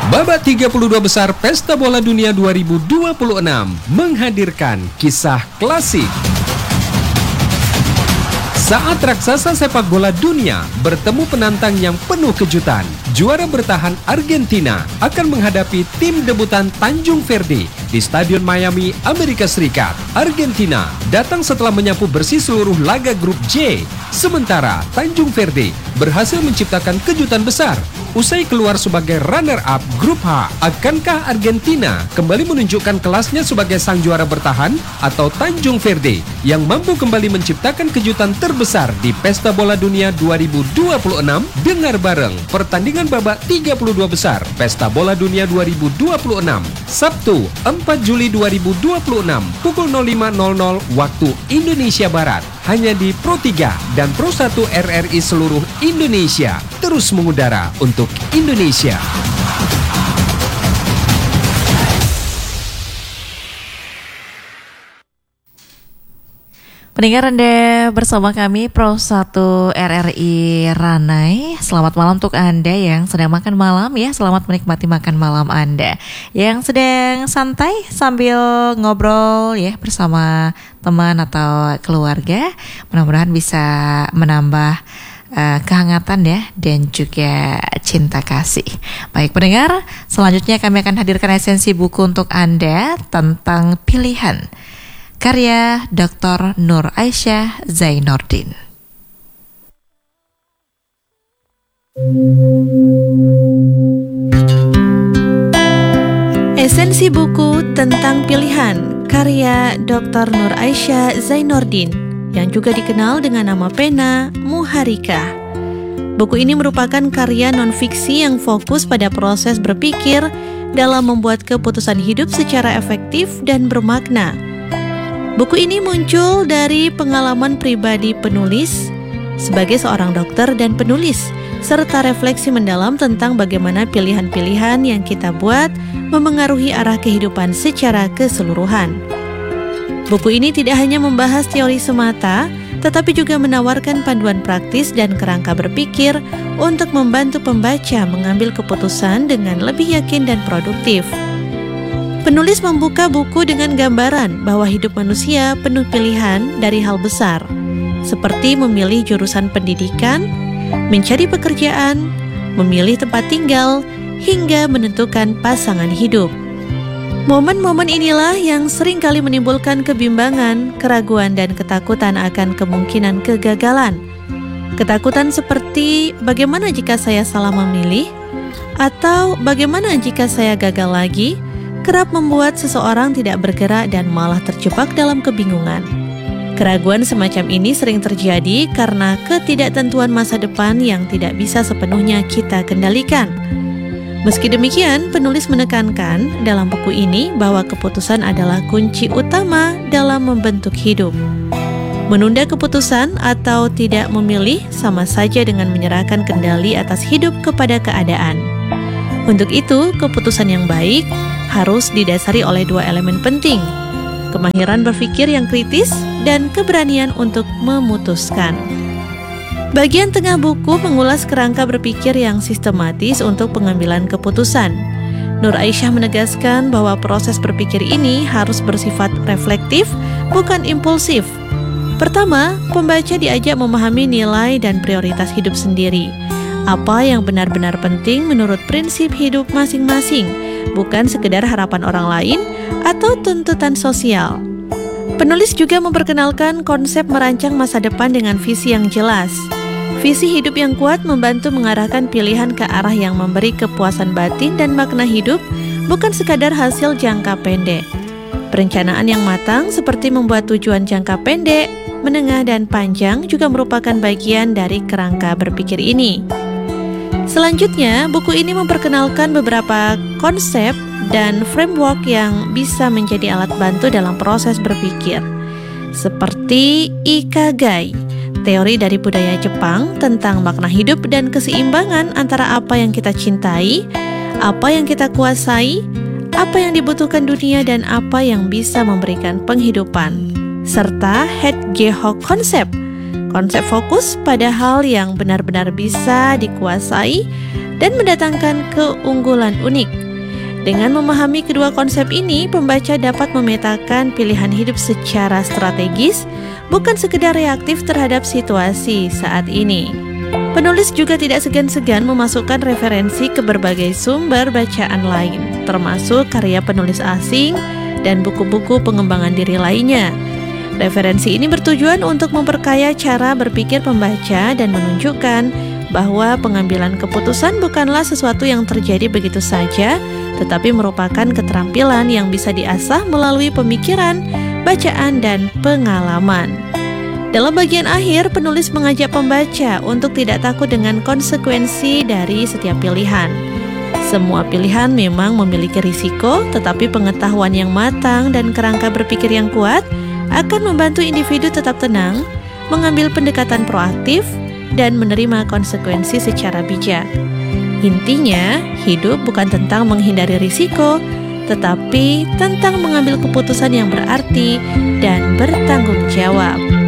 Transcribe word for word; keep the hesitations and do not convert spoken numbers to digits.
Babak tiga puluh dua besar Pesta Bola Dunia dua ribu dua puluh enam menghadirkan kisah klasik. Saat raksasa sepak bola dunia bertemu penantang yang penuh kejutan, juara bertahan Argentina akan menghadapi tim debutan Tanjung Verde di Stadion Miami, Amerika Serikat. Argentina datang setelah menyapu bersih seluruh laga grup J, sementara Tanjung Verde berhasil menciptakan kejutan besar. Usai keluar sebagai runner-up grup H, akankah Argentina kembali menunjukkan kelasnya sebagai sang juara bertahan atau Tanjung Verde yang mampu kembali menciptakan kejutan terbesar di Pesta Bola Dunia dua ribu dua puluh enam? Dengar bareng pertandingan babak tiga puluh dua besar Pesta Bola Dunia dua ribu dua puluh enam, Sabtu empat Juli dua ribu dua puluh enam pukul nol lima nol nol waktu Indonesia Barat, hanya di Pro tiga dan Pro satu R R I seluruh Indonesia, terus mengudara untuk Indonesia. Pendengar, Anda bersama kami Pro satu R R I Ranai. Selamat malam untuk Anda yang sedang makan malam ya. Selamat menikmati makan malam Anda. Yang sedang santai sambil ngobrol ya bersama teman atau keluarga. Mudah-mudahan bisa menambah uh, kehangatan ya dan juga cinta kasih. Baik pendengar, selanjutnya kami akan hadirkan esensi buku untuk Anda tentang pilihan, karya doktor Nur Aisyah Zainordin. Esensi buku tentang pilihan, karya doktor Nur Aisyah Zainordin, yang juga dikenal dengan nama pena Muharika. Buku ini merupakan karya non-fiksi yang fokus pada proses berpikir dalam membuat keputusan hidup secara efektif dan bermakna. Buku ini muncul dari pengalaman pribadi penulis sebagai seorang dokter dan penulis, serta refleksi mendalam tentang bagaimana pilihan-pilihan yang kita buat memengaruhi arah kehidupan secara keseluruhan. Buku ini tidak hanya membahas teori semata, tetapi juga menawarkan panduan praktis dan kerangka berpikir untuk membantu pembaca mengambil keputusan dengan lebih yakin dan produktif. Penulis membuka buku dengan gambaran bahwa hidup manusia penuh pilihan dari hal besar, seperti memilih jurusan pendidikan, mencari pekerjaan, memilih tempat tinggal, hingga menentukan pasangan hidup. Momen-momen inilah yang seringkali menimbulkan kebimbangan, keraguan, dan ketakutan akan kemungkinan kegagalan. Ketakutan seperti bagaimana jika saya salah memilih, atau bagaimana jika saya gagal lagi, kerap membuat seseorang tidak bergerak dan malah terjebak dalam kebingungan. Keraguan semacam ini sering terjadi karena ketidaktentuan masa depan yang tidak bisa sepenuhnya kita kendalikan. Meski demikian, penulis menekankan dalam buku ini bahwa keputusan adalah kunci utama dalam membentuk hidup. Menunda keputusan atau tidak memilih sama saja dengan menyerahkan kendali atas hidup kepada keadaan. Untuk itu, keputusan yang baik harus didasari oleh dua elemen penting: kemahiran berpikir yang kritis dan keberanian untuk memutuskan. Bagian tengah buku mengulas kerangka berpikir yang sistematis untuk pengambilan keputusan. Nur Aisyah menegaskan bahwa proses berpikir ini harus bersifat reflektif, bukan impulsif. Pertama, pembaca diajak memahami nilai dan prioritas hidup sendiri. Apa yang benar-benar penting menurut prinsip hidup masing-masing, bukan sekedar harapan orang lain atau tuntutan sosial. Penulis juga memperkenalkan konsep merancang masa depan dengan visi yang jelas. Visi hidup yang kuat membantu mengarahkan pilihan ke arah yang memberi kepuasan batin dan makna hidup, bukan sekadar hasil jangka pendek. Perencanaan yang matang seperti membuat tujuan jangka pendek, menengah, dan panjang juga merupakan bagian dari kerangka berpikir ini. Selanjutnya, buku ini memperkenalkan beberapa konsep dan framework yang bisa menjadi alat bantu dalam proses berpikir, seperti Ikigai, teori dari budaya Jepang tentang makna hidup dan keseimbangan antara apa yang kita cintai, apa yang kita kuasai, apa yang dibutuhkan dunia, dan apa yang bisa memberikan penghidupan, serta Het Geho Konsep, Konsep fokus pada hal yang benar-benar bisa dikuasai dan mendatangkan keunggulan unik. Dengan memahami kedua konsep ini, pembaca dapat memetakan pilihan hidup secara strategis, bukan sekedar reaktif terhadap situasi saat ini. Penulis juga tidak segan-segan memasukkan referensi ke berbagai sumber bacaan lain, termasuk karya penulis asing dan buku-buku pengembangan diri lainnya. Referensi ini bertujuan untuk memperkaya cara berpikir pembaca dan menunjukkan bahwa pengambilan keputusan bukanlah sesuatu yang terjadi begitu saja, tetapi merupakan keterampilan yang bisa diasah melalui pemikiran, bacaan, dan pengalaman. Dalam bagian akhir, penulis mengajak pembaca untuk tidak takut dengan konsekuensi dari setiap pilihan. Semua pilihan memang memiliki risiko, tetapi pengetahuan yang matang dan kerangka berpikir yang kuat akan membantu individu tetap tenang, mengambil pendekatan proaktif, dan menerima konsekuensi secara bijak. Intinya, hidup bukan tentang menghindari risiko, tetapi tentang mengambil keputusan yang berarti dan bertanggung jawab.